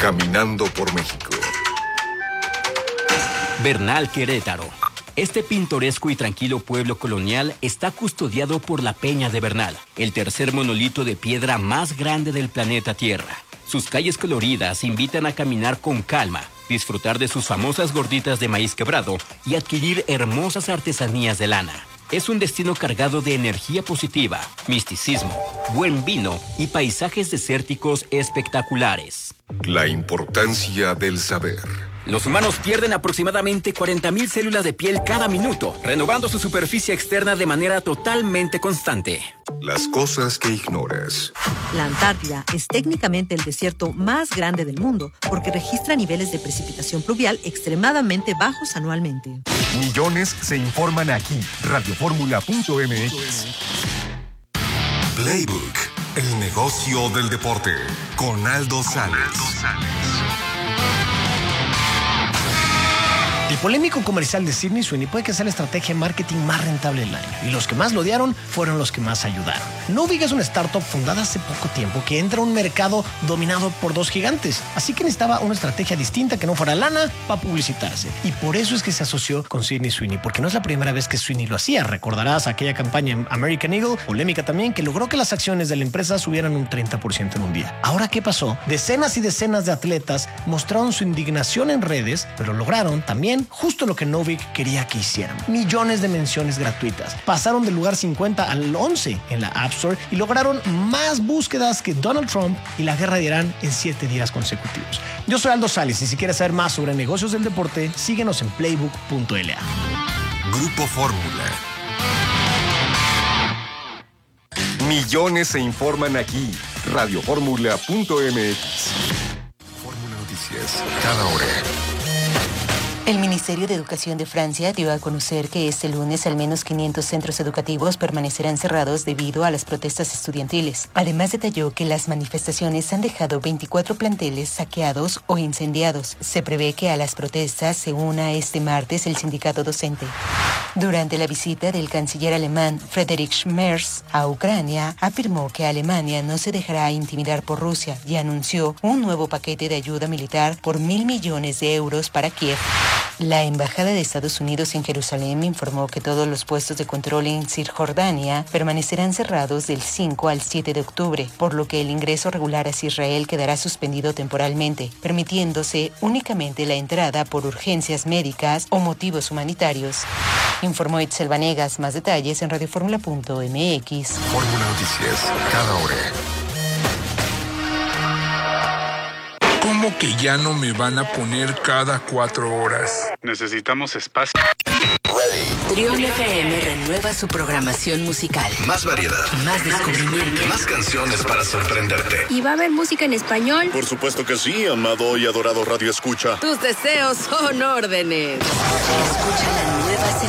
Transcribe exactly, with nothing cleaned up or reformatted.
Caminando por México. Bernal, Querétaro. Este pintoresco y tranquilo pueblo colonial está custodiado por la Peña de Bernal, el tercer monolito de piedra más grande del planeta Tierra. Sus calles coloridas invitan a caminar con calma, disfrutar de sus famosas gorditas de maíz quebrado y adquirir hermosas artesanías de lana. Es un destino cargado de energía positiva, misticismo, buen vino y paisajes desérticos espectaculares. La importancia del saber. Los humanos pierden aproximadamente cuarenta mil células de piel cada minuto, renovando su superficie externa de manera totalmente constante. Las cosas que ignoras. La Antártida es técnicamente el desierto más grande del mundo porque registra niveles de precipitación pluvial extremadamente bajos anualmente. Millones se informan aquí. Radioformula punto m x. Playbook, el negocio del deporte, con Aldo Sales. El polémico comercial de Sydney Sweeney puede que sea la estrategia de marketing más rentable del año, y los que más lo odiaron fueron los que más ayudaron. Novig es una startup fundada hace poco tiempo que entra a un mercado dominado por dos gigantes, así que necesitaba una estrategia distinta que no fuera lana para publicitarse, y por eso es que se asoció con Sydney Sweeney, porque no es la primera vez que Sweeney lo hacía. Recordarás aquella campaña en American Eagle, polémica también, que logró que las acciones de la empresa subieran un treinta por ciento en un día. Ahora, ¿qué pasó? Decenas y decenas de atletas mostraron su indignación en redes, pero lograron también justo lo que Novig quería que hicieran: millones de menciones gratuitas. Pasaron del lugar cincuenta al once en la App Store y lograron más búsquedas que Donald Trump y la guerra de Irán en siete días consecutivos. Yo soy Aldo Sales, y si quieres saber más sobre negocios del deporte, síguenos en playbook punto l a. Grupo Fórmula. Millones se informan aquí. Radioformula punto m x. Fórmula Noticias, cada hora. El Ministerio de Educación de Francia dio a conocer que este lunes al menos quinientos centros educativos permanecerán cerrados debido a las protestas estudiantiles. Además, detalló que las manifestaciones han dejado veinticuatro planteles saqueados o incendiados. Se prevé que a las protestas se una este martes el sindicato docente. Durante la visita del canciller alemán Friedrich Merz a Ucrania, afirmó que Alemania no se dejará intimidar por Rusia y anunció un nuevo paquete de ayuda militar por mil millones de euros para Kiev. La Embajada de Estados Unidos en Jerusalén informó que todos los puestos de control en Cisjordania permanecerán cerrados del cinco al siete de octubre, por lo que el ingreso regular hacia Israel quedará suspendido temporalmente, permitiéndose únicamente la entrada por urgencias médicas o motivos humanitarios. Informó Itzel Vanegas. Más detalles en radioformula punto m x. Fórmula Noticias, cada hora. ¿Cómo que ya no me van a poner cada cuatro horas? Necesitamos espacio. Trión F M renueva su programación musical. Más variedad. Más descubrimiento. Más canciones para sorprenderte. ¿Y va a haber música en español? Por supuesto que sí, amado y adorado Radio Escucha. Tus deseos son órdenes. Escucha la nueva